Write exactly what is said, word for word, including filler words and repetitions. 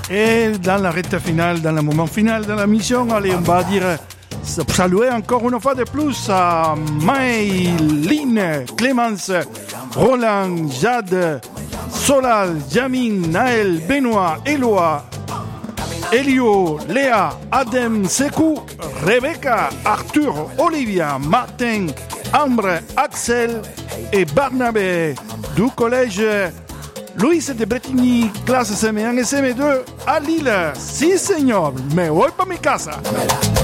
Et dans la recta finale, dans le moment final de la mission, allez, on va dire saluer encore une fois de plus à Maïline, Clémence, Roland, Jade, Solal, Jamin, Naël, Benoît, Éloi, Elio, Léa, Adem, Sekou, Rebecca, Arthur, Olivia, Martin, Ambre, Axel et Barnabé du collège Louis de Bretigny, classe S M un et S M deux à Lille. Si, señor, me voy pa mi casa.